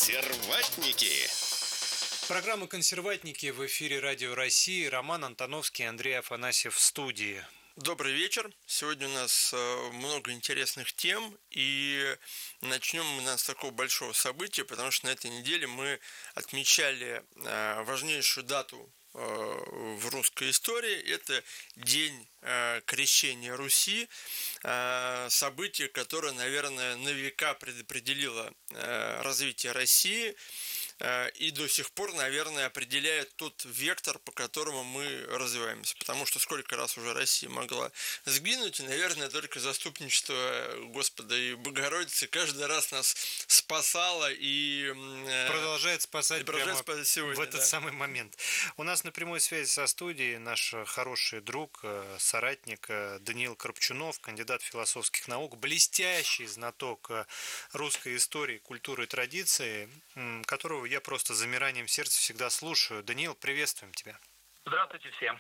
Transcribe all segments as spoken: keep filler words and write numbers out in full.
Консерватники. Программа «Консерватники» в эфире Радио России. Роман Антоновский, Андрей Афанасьев в студии. Добрый вечер. Сегодня у нас много интересных тем, и начнем мы с такого большого события, потому что на этой неделе мы отмечали важнейшую дату в русской истории. Это День Крещения Руси, событие, которое, наверное, на века предопределило развитие России и до сих пор, наверное, определяет тот вектор, по которому мы развиваемся. Потому что сколько раз уже Россия могла сгинуть, и, наверное, только заступничество Господа и Богородицы каждый раз нас спасало и продолжает спасать, и продолжает прямо спасать сегодня, в этот да. самый момент. У нас на прямой связи со студией наш хороший друг, соратник Даниил Корпчунов, кандидат философских наук, блестящий знаток русской истории, культуры и традиции, которого я просто с замиранием сердца всегда слушаю. Даниил, приветствуем тебя. Здравствуйте всем.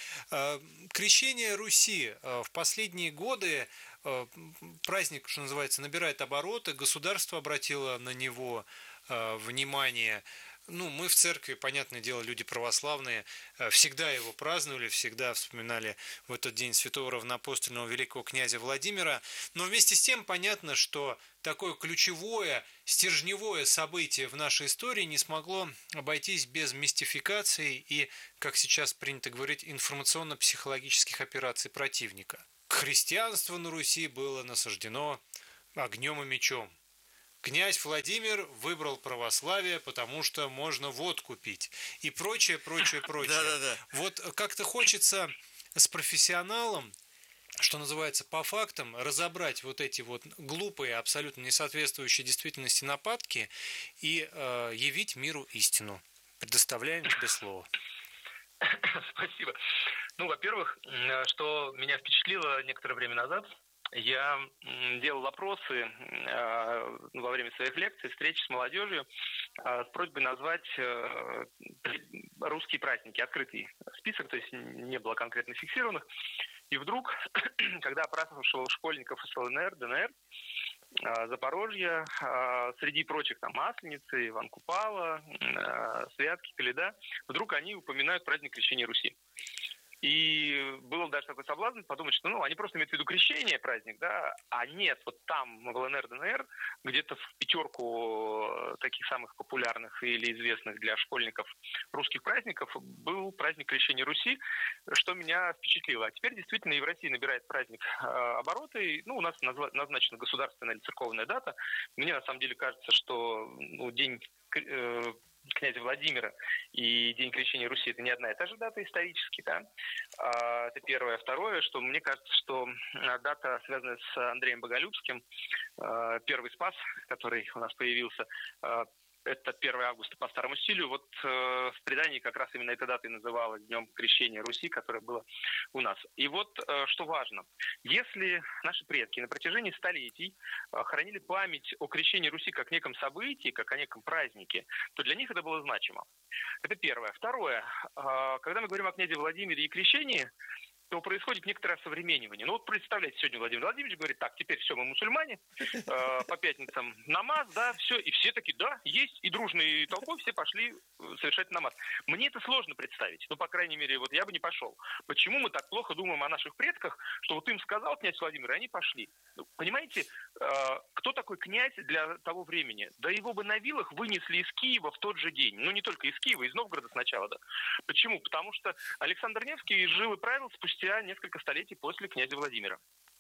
Крещение Руси. В последние годы праздник, что называется, набирает обороты, государство обратило на него внимание. Ну, мы в церкви, понятное дело, люди православные, всегда его праздновали, всегда вспоминали в этот день святого равноапостольного великого князя Владимира. Но вместе с тем понятно, что такое ключевое, стержневое событие в нашей истории не смогло обойтись без мистификации и, как сейчас принято говорить, информационно-психологических операций противника. Христианство на Руси было насаждено огнем и мечом. Князь Владимир выбрал православие, потому что можно водку пить. И прочее, прочее, прочее. Да, да, да. Вот как-то хочется с профессионалом, что называется, по фактам, разобрать вот эти вот глупые, абсолютно не соответствующие действительности нападки и э, явить миру истину. Предоставляем тебе слово. Спасибо. Ну, во-первых, что меня впечатлило некоторое время назад, я делал опросы э, во время своих лекций, встреч с молодежью э, с просьбой назвать э, русские праздники, открытый список, то есть не было конкретно фиксированных. И вдруг, когда опрашивал школьников из ЛНР, ДНР, э, Запорожья, э, среди прочих там Масленицы, Иван Купала, э, Святки, Коляда, вдруг они упоминают праздник Крещения Руси. И был даже такой соблазн подумать, что ну, они просто имеют в виду крещение праздник, да, а нет, вот там, в ЛНР, ДНР, где-то в пятерку таких самых популярных или известных для школьников русских праздников был праздник Крещения Руси, что меня впечатлило. А теперь действительно и в России набирает праздник э, обороты. Ну, у нас назва- назначена государственная или церковная дата. Мне на самом деле кажется, что ну, день э, князя Владимира и День Крещения Руси — это не одна и та же дата исторически, да. Это первое. Второе, что мне кажется, что дата, связанная с Андреем Боголюбским, первый Спас, который у нас появился, это первое августа по старому стилю. Вот э, в предании как раз именно эта дата и называлась Днем Крещения Руси, которое было у нас. И вот э, что важно. Если наши предки на протяжении столетий э, хранили память о крещении Руси как неком событии, как о неком празднике, то для них это было значимо. Это первое. Второе. Э, когда мы говорим о князе Владимире и крещении, то происходит некоторое осовременивание. Ну вот представляете, сегодня Владимир Владимирович говорит, так, теперь все, мы мусульмане, э, по пятницам намаз, да, все, и все таки да, есть, и дружной толпой все пошли совершать намаз. Мне это сложно представить, ну, по крайней мере, вот я бы не пошел. Почему мы так плохо думаем о наших предках, что вот им сказал князь Владимир, и они пошли? Понимаете, э, кто такой князь для того времени? Да его бы на вилах вынесли из Киева в тот же день. Ну, не только из Киева, из Новгорода сначала, да. Почему? Потому что Александр Невский жил и правил спустя несколько столетий после князя Владимира.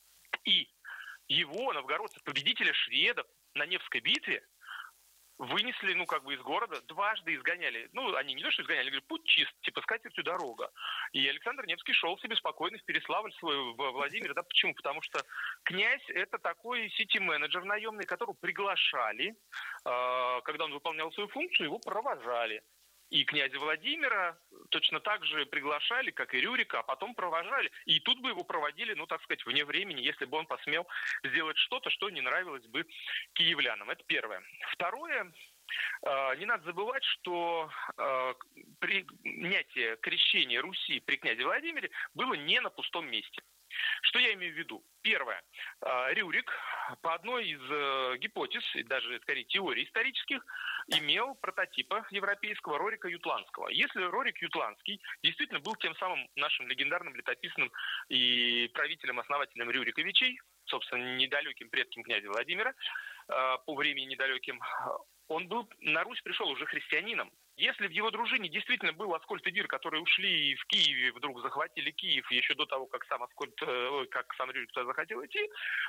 И его, новгородцев, победителя шведов на Невской битве, вынесли, ну, как бы из города, дважды изгоняли. Ну, они не то, что изгоняли, они говорили, путь чист, типа, скатертью дорога. И Александр Невский шел себе спокойно в Переславль свой, в Владимир. Да, почему? Потому что князь — это такой сити-менеджер наемный, которого приглашали, э, когда он выполнял свою функцию, его провожали. И князя Владимира точно так же приглашали, как и Рюрика, а потом провожали. И тут бы его проводили, ну, так сказать, вне времени, если бы он посмел сделать что-то, что не нравилось бы киевлянам. Это первое. Второе. Не надо забывать, что принятие крещения Руси при князе Владимире было не на пустом месте. Что я имею в виду? Первое. Рюрик по одной из гипотез, и даже, скорее, теорий исторических, имел прототипа европейского Рорика Ютландского. Если Рорик Ютландский действительно был тем самым нашим легендарным летописным и правителем-основателем Рюриковичей, собственно, недалеким предком князя Владимира, по времени недалеким, он был, на Русь пришел уже христианином. Если в его дружине действительно был Аскольд и Дир, которые ушли в Киеве, вдруг захватили Киев еще до того, как сам Аскольд, как сам Рюрик туда захотел идти,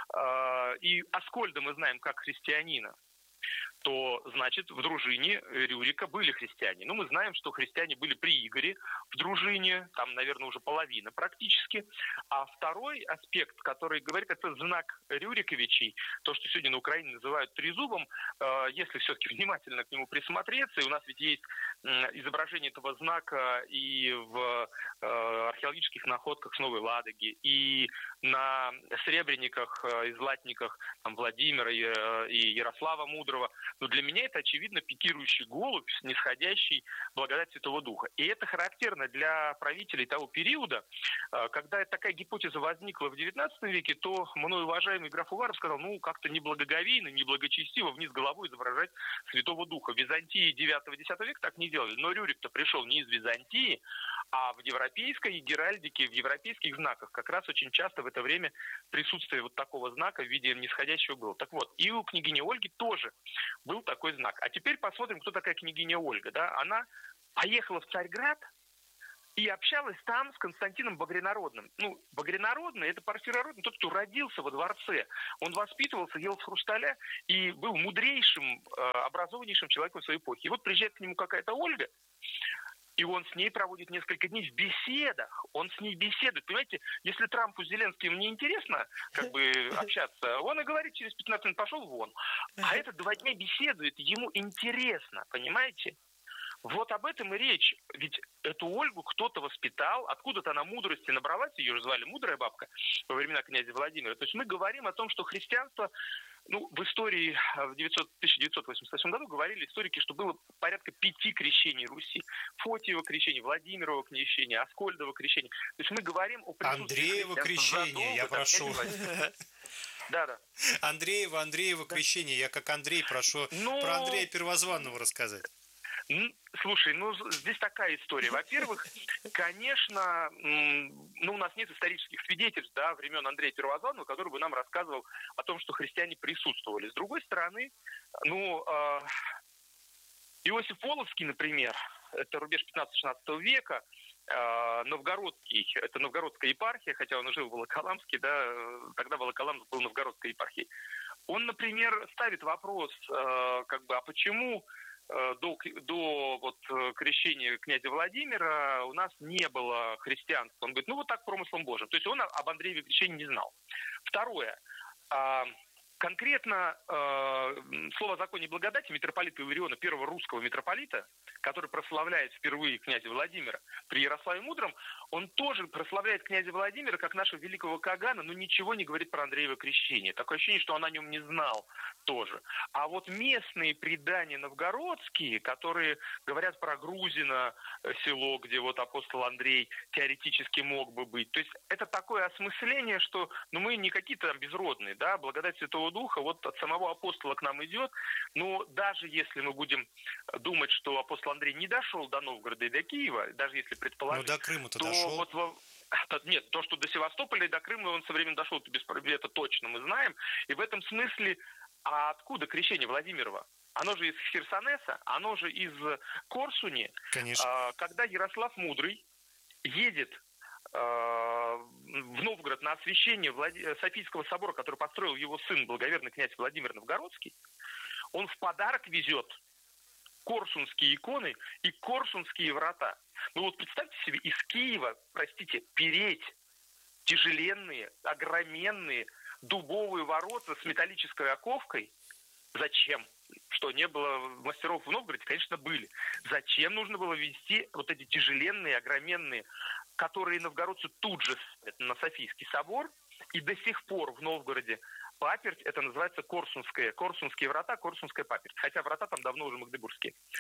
и Аскольда мы знаем как христианина, то, значит, в дружине Рюрика были христиане. Ну, мы знаем, что христиане были при Игоре в дружине, там, наверное, уже половина практически. А второй аспект, который говорит, это знак Рюриковичей, то, что сегодня на Украине называют трезубом, если все-таки внимательно к нему присмотреться, и у нас ведь есть изображение этого знака и в археологических находках с Новой Ладоги, и на сребрениках и златниках там, Владимира и Ярослава Мудрого. Но для меня это, очевидно, пикирующий голубь, снисходящий благодать Святого Духа. И это характерно для правителей того периода. Когда такая гипотеза возникла в девятнадцатом веке, то мной уважаемый граф Уваров сказал, ну, как-то неблагоговейно, неблагочестиво вниз головой изображать Святого Духа. В Византии девятого-десятого века так не делали. Но Рюрик-то пришел не из Византии, а в европейской геральдике, в европейских знаках как раз очень часто в это время присутствие вот такого знака в виде нисходящего было. Так вот, и у княгини Ольги тоже был такой знак. А теперь посмотрим, кто такая княгиня Ольга. Да? Она поехала в Царьград и общалась там с Константином Багрянародным. Ну, Багрянародный – это Порфирородный, тот, кто родился во дворце. Он воспитывался, ел с хрусталя и был мудрейшим, образованнейшим человеком своей эпохи. И вот приезжает к нему какая-то Ольга, и он с ней проводит несколько дней в беседах. Он с ней беседует. Понимаете, если Трампу с Зеленским неинтересно как бы общаться, он и говорит, через пятнадцать минут пошел вон. А этот два дня беседует, ему интересно, понимаете? Вот об этом и речь. Ведь эту Ольгу кто-то воспитал, откуда-то она мудрости набралась, ее же звали Мудрая Бабка во времена князя Владимира. То есть мы говорим о том, что христианство, ну, в истории в тысяча девятьсот восемьдесят восьмом году говорили историки, что было порядка пяти крещений Руси. Фотиево крещение, Владимирово крещение, Аскольдово крещение. То есть мы говорим о присутствии Андреево крещение, я прошу. Да, да. Андреево, Андреево крещение. Я как Андрей прошу ну, про Андрея Первозванного рассказать. Слушай, ну здесь такая история. Во-первых, конечно, ну у нас нет исторических свидетельств, да, времен Андрея Первозванного, который бы нам рассказывал о том, что христиане присутствовали. С другой стороны, ну э, Иосиф Полоцкий, например, это рубеж пятнадцатого-шестнадцатого века, э, Новгородский, это Новгородская епархия, хотя он жил в Волоколамске, да, тогда Волоколамск был Новгородской епархией. Он, например, ставит вопрос, э, как бы, а почему До, до вот, крещения князя Владимира у нас не было христианства. Он говорит, ну вот так промыслом Божьим. То есть он об Андрееве крещении не знал. Второе. Конкретно слово о законе благодати митрополита Илариона, первого русского митрополита, который прославляет впервые князя Владимира при Ярославе Мудром, он тоже прославляет князя Владимира как нашего великого Кагана, но ничего не говорит про Андреево крещение. Такое ощущение, что он о нем не знал тоже. А вот местные предания новгородские, которые говорят про Грузино, село, где вот апостол Андрей теоретически мог бы быть. То есть это такое осмысление, что ну, мы не какие-то там безродные, да, благодать Святого Духа вот от самого апостола к нам идет. Но даже если мы будем думать, что апостол Андрей не дошел до Новгорода и до Киева, даже если предположить, но до Крыма-то то дошел. Вот во... Нет, то, что до Севастополя и до Крыма он со временем дошел, это, без... это точно мы знаем. И в этом смысле, а откуда крещение Владимирова? Оно же из Херсонеса, оно же из Корсуни. Конечно. Когда Ярослав Мудрый едет в Новгород на освящение Влад... Софийского собора, который построил его сын, благоверный князь Владимир Новгородский, он в подарок везет корсунские иконы и корсунские врата. Ну вот представьте себе, из Киева, простите, переть тяжеленные, огроменные дубовые ворота с металлической оковкой. Зачем? Что, не было мастеров в Новгороде? Конечно, были. Зачем нужно было везти вот эти тяжеленные, огроменные, которые новгородцы тут же ставят на Софийский собор, и до сих пор в Новгороде паперть, это называется Корсунская, Корсунские врата, Корсунская паперть. Хотя врата там давно уже магдебургские.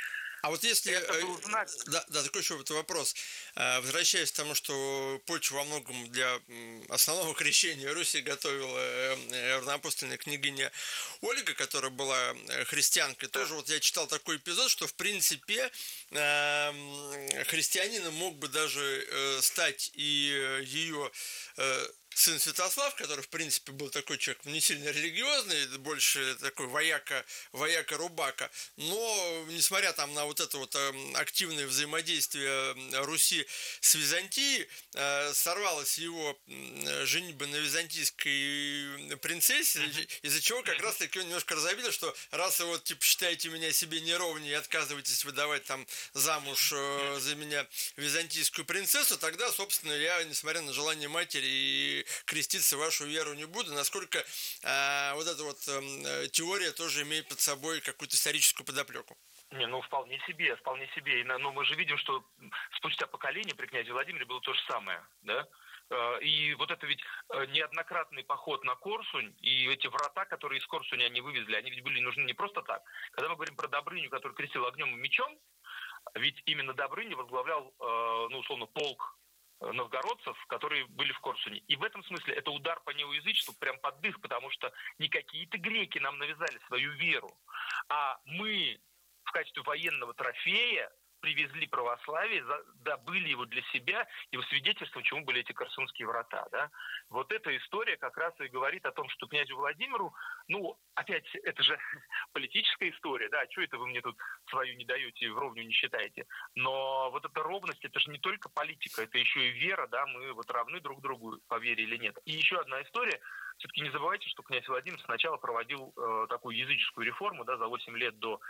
А вот если... Это был знак. Да, да, такой еще вот вопрос. Возвращаясь к тому, что почву во многом для основного крещения Руси готовила равноапостольная княгиня Ольга, которая была христианкой, да. Тоже вот я читал такой эпизод, что в принципе христианином мог бы даже стать и ее сын Святослав, который, в принципе, был такой человек не сильно религиозный, больше такой вояка, вояка-рубака, но, несмотря там на вот это вот активное взаимодействие Руси с Византией, сорвалась его женитьба на византийской принцессе, из-за чего как раз-таки он немножко разобидел, что раз вы вот, типа, считаете меня себе неровней и отказываетесь выдавать там замуж за меня византийскую принцессу, тогда, собственно, я, несмотря на желание матери и креститься в вашу веру не буду, насколько э, вот эта вот э, теория тоже имеет под собой какую-то историческую подоплеку. Не, ну вполне себе, вполне себе. И, ну, мы же видим, что спустя поколение при князе Владимире было то же самое, да? И вот это ведь неоднократный поход на Корсунь, и эти врата, которые из Корсуня они вывезли, они ведь были нужны не просто так. Когда мы говорим про Добрыню, который крестил огнем и мечом, ведь именно Добрыня возглавлял, ну, условно, полк новгородцев, которые были в Корсуне. И в этом смысле это удар по неоязычеству прям под дых, потому что не какие-то греки нам навязали свою веру, а мы в качестве военного трофея привезли православие, добыли его для себя, и свидетельством чему были эти Корсунские врата. Да? Вот эта история как раз и говорит о том, что князю Владимиру, ну, опять, это же политическая история, да, что это вы мне тут свою не даете, в ровню не считаете. Но вот эта ровность, это же не только политика, это еще и вера, да, мы вот равны друг другу по вере или нет. И еще одна история. Все-таки не забывайте, что князь Владимир сначала проводил э, такую языческую реформу, да, за восемь лет до